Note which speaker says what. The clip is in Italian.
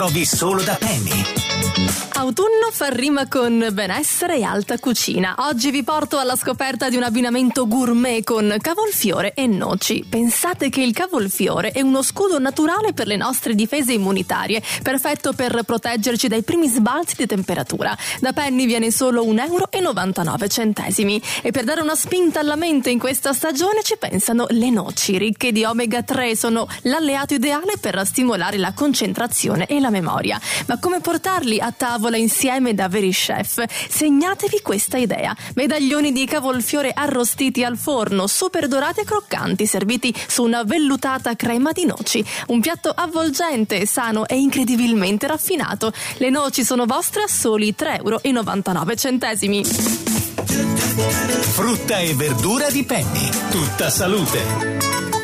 Speaker 1: trovi solo da Penny.
Speaker 2: Autunno fa rima con benessere e alta cucina. Oggi vi porto alla scoperta di un abbinamento gourmet con cavolfiore e noci. Pensate che il cavolfiore è uno scudo naturale per le nostre difese immunitarie, perfetto per proteggerci dai primi sbalzi di temperatura. Da Penny viene solo €1,99 e per dare una spinta alla mente in questa stagione ci pensano le noci, ricche di omega 3, sono l'alleato ideale per stimolare la concentrazione e la memoria. Ma come portarli a tavola insieme da veri chef? Segnatevi questa idea: medaglioni di cavolfiore arrostiti al forno, super dorati e croccanti, serviti su una vellutata crema di noci. Un piatto avvolgente, sano e incredibilmente raffinato. Le noci sono vostre a soli €3,99.
Speaker 1: Frutta e verdura di Penny. Tutta salute.